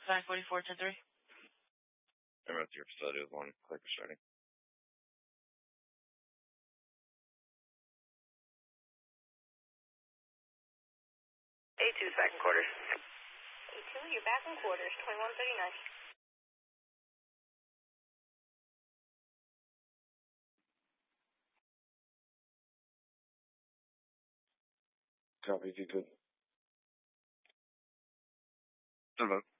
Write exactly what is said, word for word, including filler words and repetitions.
five forty-four, ten three. I'm at your facility with one. Click starting. A two, second quarters. A two, you're back in quarters, twenty-one thirty-nine. Copy if you could. Hello.